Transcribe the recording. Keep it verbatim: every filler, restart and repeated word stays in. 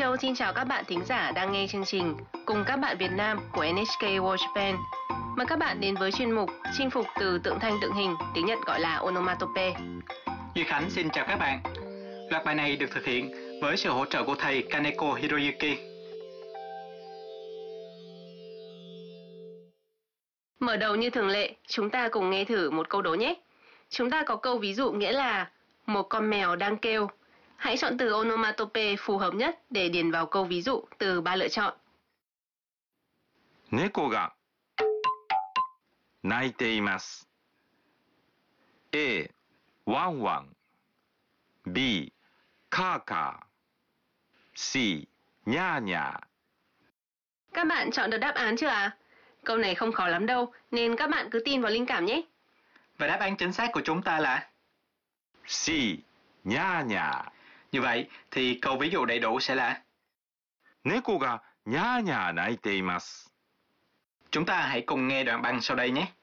Hello, xin chào các bạn thính giả đang nghe chương trình Cùng các bạn Việt Nam của en hát ca World Japan. Mời các bạn đến với chuyên mục Chinh phục từ tượng thanh tượng hình, tiếng Nhật gọi là onomatope. Duy Khánh xin chào các bạn. Loạt bài này được thực hiện với sự hỗ trợ của thầy Kaneko Hiroyuki. Mở đầu như thường lệ, chúng ta cùng nghe thử một câu đố nhé. Chúng ta có câu ví dụ nghĩa là một con mèo đang kêu. Hãy chọn từ onomatope phù hợp nhất để điền vào câu ví dụ từ ba lựa chọn. 猫が鳴いています。A. ワンワン B. カーカー C. ニャーニャー Các bạn chọn được đáp án chưa ạ? À? Câu này không khó lắm đâu, nên các bạn cứ tin vào linh cảm nhé. Và đáp án chính xác của chúng ta là C. ニャーニャー Như vậy thì câu ví dụ đầy đủ sẽ là 猫がニャーニャー鳴いています。 Chúng ta hãy cùng nghe đoạn băng sau đây nhé.